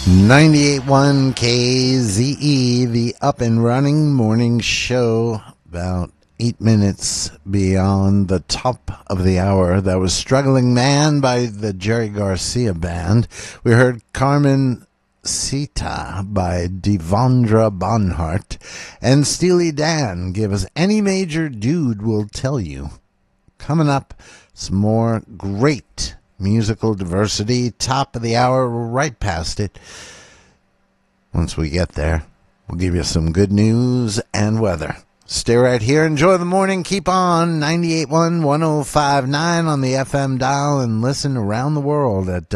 98.1 KZE, the up and running morning show, about 8 minutes beyond the top of the hour. That was Struggling Man by the Jerry Garcia Band. We heard Carmen Sita by Devondra Bonhart. And Steely Dan gave us Any Major Dude Will Tell You. Coming up, some more great musical diversity. Top of the hour, right past it. Once we get there, we'll give you some good news and weather. Stay right here. Enjoy the morning. Keep on 98.1 105.9 on the FM dial and listen around the world at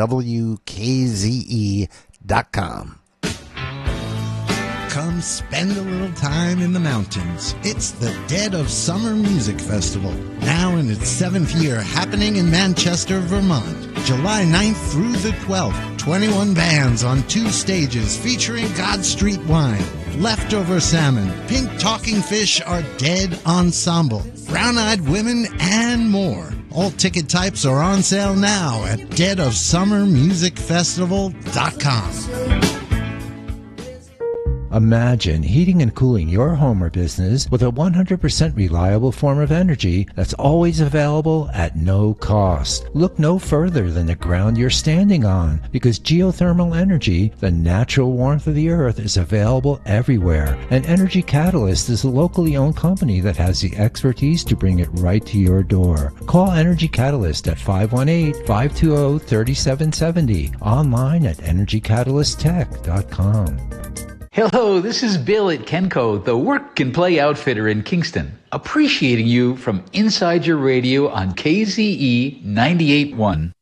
WKZE.com. Come spend a little time in the mountains. It's the Dead of Summer Music Festival, now in its 7th year, happening in Manchester, Vermont. July 9th through the 12th, 21 bands on 2 stages featuring God Street Wine, Leftover Salmon, Pink Talking Fish Are Dead Ensemble, Brown Eyed Women, and more. All ticket types are on sale now at deadofsummermusicfestival.com. Imagine heating and cooling your home or business with a 100% reliable form of energy that's always available at no cost. Look no further than the ground you're standing on, because geothermal energy, the natural warmth of the earth, is available everywhere. And Energy Catalyst is a locally owned company that has the expertise to bring it right to your door. Call Energy Catalyst at 518-520-3770. Online at energycatalysttech.com. Hello, this is Bill at Kenco, the work and play outfitter in Kingston, appreciating you from inside your radio on KZE 98.1.